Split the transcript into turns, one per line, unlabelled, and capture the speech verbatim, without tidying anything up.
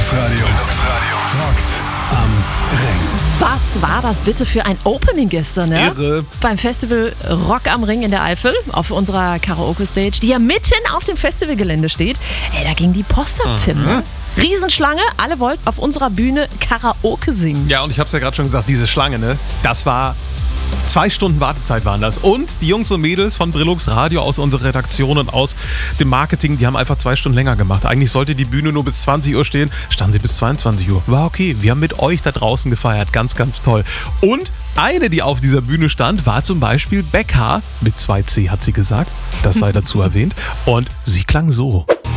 Deluxe Radio. Deluxe Radio. Rockt am Ring.
Was war das bitte für ein Opening gestern, ne?
Irre.
Beim Festival Rock am Ring in der Eifel, auf unserer Karaoke-Stage, die ja mitten auf dem Festivalgelände steht. Ey, da ging die Post ab, Tim, ne? Riesenschlange, alle wollten auf unserer Bühne Karaoke singen.
Ja, und ich habe es ja gerade schon gesagt, diese Schlange, ne? Das war... Zwei Stunden Wartezeit waren das. Und die Jungs und Mädels von Deluxe Radio aus unserer Redaktion und aus dem Marketing, die haben einfach zwei Stunden länger gemacht. Eigentlich sollte die Bühne nur bis zwanzig Uhr stehen, standen sie bis zweiundzwanzig Uhr. War okay, wir haben mit euch da draußen gefeiert. Ganz, ganz toll. Und eine, die auf dieser Bühne stand, war zum Beispiel Becca. Mit zwei C hat sie gesagt. Das sei dazu erwähnt. Und sie klang so.